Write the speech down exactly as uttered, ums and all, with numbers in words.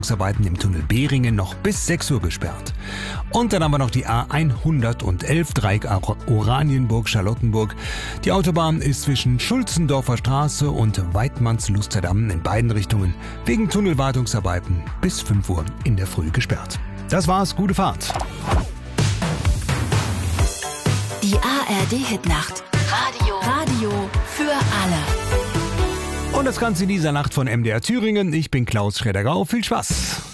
Arbeiten im Tunnel Behringen noch bis sechs Uhr gesperrt. Und dann haben wir noch die A hundertelf, Dreieck Oranienburg-Charlottenburg. Die Autobahn ist zwischen Schulzendorfer Straße und Weidmanns-Lusterdamm in beiden Richtungen wegen Tunnelwartungsarbeiten bis fünf Uhr in der Früh gesperrt. Das war's, gute Fahrt. Die A R D-Hitnacht. Radio. Radio für alle. Und das Ganze in dieser Nacht von M D R Thüringen. Ich bin Klaus Schreddergau. Viel Spaß!